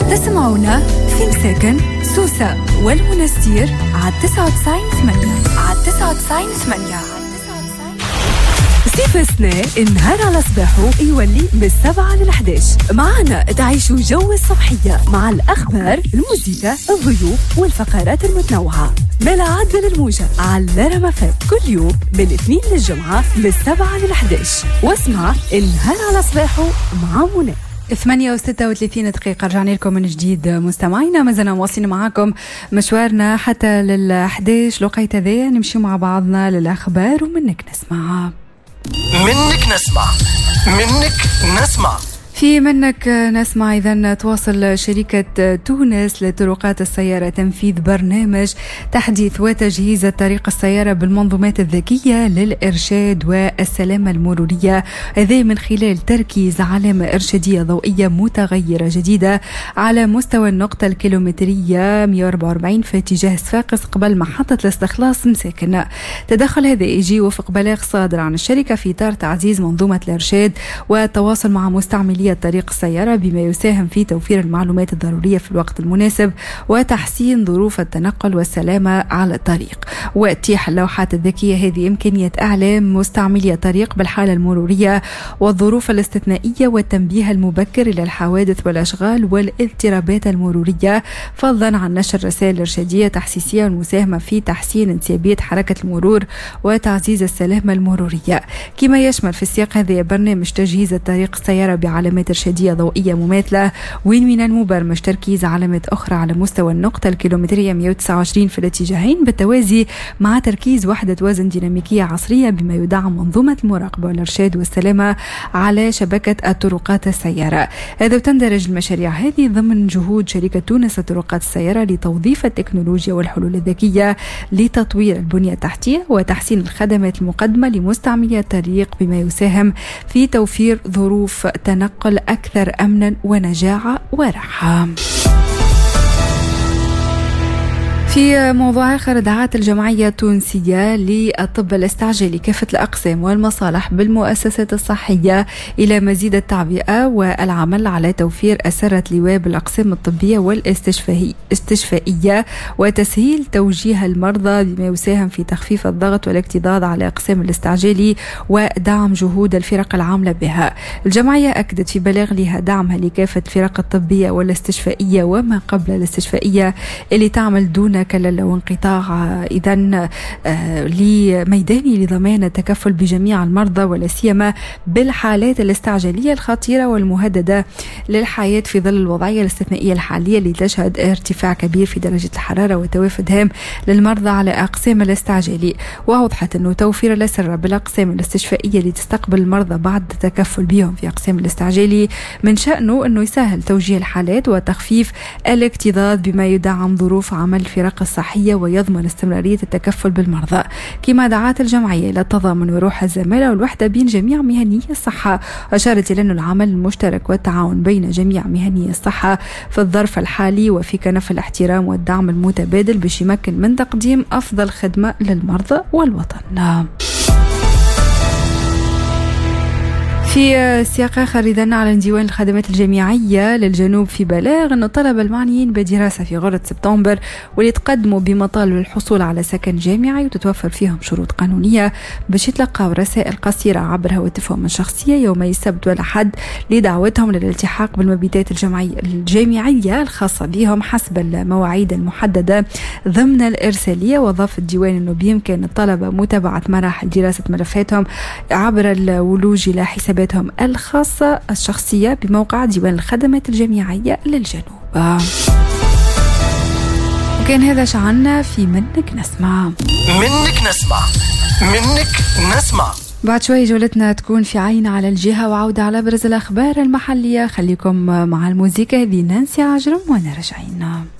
تسمعونا في مساكن سوسة والمنستير على 99.8 سيفسنا النهار على صباحه يولي من 7 ل 11. معنا تعيشوا جو الصبحية مع الأخبار، الموسيقى، الضيوف والفقرات المتنوعة. ملا عدل الموجة على رما فم كل يوم من الاثنين للجمعة من 7 ل 11. واسمع النهار على صباحه مع منى. 8:36 دقيقة. رجعنا لكم من جديد مستمعينا، مازلنا مواصلين معاكم مشوارنا حتى لل11 لقيت ذا نمشي مع بعضنا للأخبار ومنك نسمع. في منك نسمع إذن تواصل شركة تونس لطرقات السيارة تنفيذ برنامج تحديث وتجهيز طريق السيارة بالمنظومات الذكية للإرشاد والسلامة المرورية، هذا من خلال تركيز علامة إرشادية ضوئية متغيرة جديدة على مستوى النقطة الكيلومترية 144 في اتجاه صفاقس قبل محطة الاستخلاص مساكن. تدخل هذا يجي وفق بلاغ صادر عن الشركة في إطار تعزيز منظومة الإرشاد والتواصل مع مستعملي طريق السيارة بما يساهم في توفير المعلومات الضرورية في الوقت المناسب وتحسين ظروف التنقل والسلامة على الطريق. وتتيح اللوحات الذكية هذه إمكانية إعلام مستعملي الطريق بالحالة المرورية والظروف الاستثنائية والتنبيه المبكر إلى الحوادث والأشغال والاضطرابات المرورية، فضلا عن نشر رسائل إرشادية تحسيسية والمساهمة في تحسين انسيابية حركة المرور وتعزيز السلامة المرورية. كما يشمل في السياق هذا برنامج تجهيز الطريق السيارة بعلامات إرشادية ضوئية مماثلة، وين من المبرمج تركيز علامات أخرى على مستوى النقطة الكيلومترية 129 في الاتجاهين بالتوازي مع تركيز وحدة وزن ديناميكية عصرية بما يدعم منظومة المراقبة والإرشاد والسلامة على شبكة الطرقات السيارة. هذا تندرج المشاريع هذه ضمن جهود شركة تونس لطرقات السيارة لتوظيف التكنولوجيا والحلول الذكية لتطوير البنية التحتية وتحسين الخدمات المقدمة لمستعملي الطريق بما يساهم في توفير ظروف تنقل أكثر أمنا ونجاعة وراحة. في موضوع آخر، دعت الجمعية التونسية للطب الاستعجالي كافة الأقسام والمصالح بالمؤسسات الصحية إلى مزيد التعبئة والعمل على توفير أسرة لواء بالأقسام الطبية والاستشفائية وتسهيل توجيه المرضى بما يساهم في تخفيف الضغط والاكتظاظ على أقسام الاستعجالي ودعم جهود الفرق العاملة بها. الجمعية أكدت في بلاغ لها دعمها لكافة الفرق الطبية والاستشفائية وما قبل الاستشفائية اللي تعمل دون كلل وانقطاع إذن لميداني لضمان التكفل بجميع المرضى ولا سيما بالحالات الاستعجالية الخطيرة والمهددة للحياة في ظل الوضعية الاستثنائية الحالية اللي تشهد ارتفاع كبير في درجة الحرارة وتوافد هام للمرضى على أقسام الاستعجالي. وأوضحت أنه توفير الأسرة بالأقسام الاستشفائية لتستقبل المرضى بعد التكفل بهم في أقسام الاستعجالي من شأنه أنه يسهل توجيه الحالات وتخفيف الاكتظاظ بما يدعم ظروف عمل الفرق الصحية ويضمن استمرارية التكفل بالمرضى. كما دعت الجمعية إلى التضامن وروح الزمالة والوحدة بين جميع مهنيي الصحة، أشارت إلى أن العمل المشترك والتعاون بين جميع مهنيي الصحة في الظرف الحالي وفي كنف الاحترام والدعم المتبادل باش يمكن من تقديم أفضل خدمة للمرضى والوطن. في سياق آخر، إذن أعلن ديوان الخدمات الجامعية للجنوب في بلاغ أن طلب المعنيين بدراسة في غرة سبتمبر واللي تقدموا بمطالب الحصول على سكن جامعي وتتوفر فيهم شروط قانونية باش يتلقوا رسائل قصيرة عبر هواتفهم الشخصية يومي السبت والأحد لدعوتهم للالتحاق بالمبيتات الجامعية الخاصة بهم حسب المواعيد المحددة ضمن الإرسالية. وضاف الديوان أنه بيمكن الطلبة متابعة مراحل دراسة ملفاتهم عبر الولوج إلى حساباتهم الخاصة الشخصية بموقع ديوان الخدمات الجامعية للجنوب. وكان هذا شعرنا في منك نسمع. بعد شوي جولتنا تكون في عين على الجهة وعودة على برز الأخبار المحلية. خليكم مع الموسيقى هذه نانسي عجرم وانا رجعين.